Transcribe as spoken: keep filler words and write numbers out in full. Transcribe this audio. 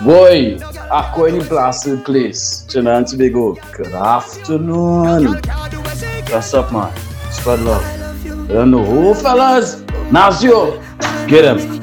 Boy, ako any placid place. Trinidad and Tobago. Good afternoon. What's up, man? Spread love. I don't know who, fellas. Nazio. Get him.